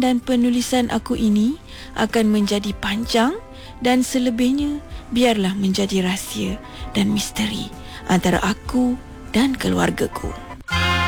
dan penulisan aku ini akan menjadi panjang dan selebihnya biarlah menjadi rahsia dan misteri antara aku dan keluargaku.